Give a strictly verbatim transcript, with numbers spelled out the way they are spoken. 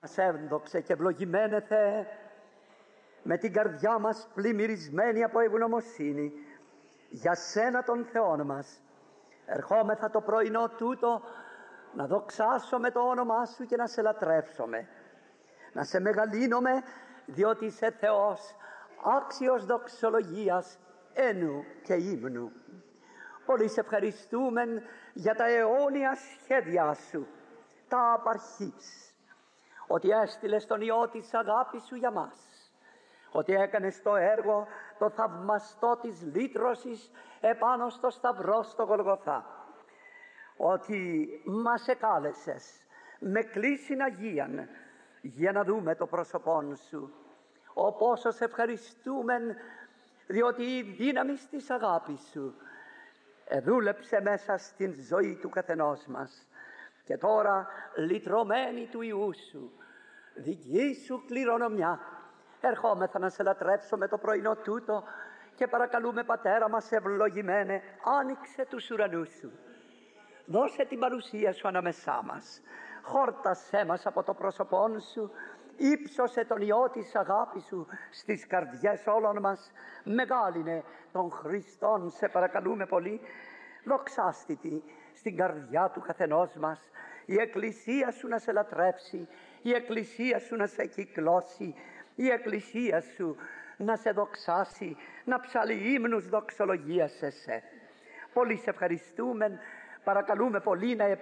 Ένδοξε και ευλογημένε Θεέ, με την καρδιά μας πλημμυρισμένη από ευγνωμοσύνη για Σένα τον Θεόν μας, ερχόμεθα το πρωινό τούτο να δοξάσουμε το όνομά Σου και να Σε λατρεύσουμε, να Σε μεγαλύνουμε, διότι είσαι Θεός άξιος δοξολογίας, ένου και ύμνου. Πολύ Σε ευχαριστούμε για τα αιώνια σχέδιά Σου, τα απαρχής, ότι έστειλες τον Υιό της αγάπης Σου για μας, ότι έκανες το έργο το θαυμαστό της λύτρωσης επάνω στο σταυρό στο Γολγοθά, ότι μας εκάλεσες με κλίσιν Αγίαν για να δούμε το πρόσωπόν Σου. Ο πόσο Σε ευχαριστούμε, διότι η δύναμη της αγάπης Σου εδούλεψε μέσα στην ζωή του καθενός μας, και τώρα λυτρωμένη του Υιού Σου, δική Σου κληρονομιά, ερχόμεθα να Σε λατρεύσουμε το πρωινό τούτο και παρακαλούμε, Πατέρα μας ευλογημένε, άνοιξε τους ουρανούς Σου, δώσε την παρουσία Σου ανάμεσά μας, χόρτασέ μας από το πρόσωπόν Σου, ύψωσε τον Υιό της αγάπης Σου στις καρδιές όλων μας, μεγάλυνε τον Χριστόν, Σε παρακαλούμε πολύ, δοξάστητη στην καρδιά του καθενός μας, η Εκκλησία Σου να Σε λατρεύσει, η Εκκλησία Σου να Σε κυκλώσει, η Εκκλησία Σου να Σε δοξάσει, να ψαλεί ύμνους δοξολογίας σε Σε. Πολύ Σε ευχαριστούμε, παρακαλούμε πολύ να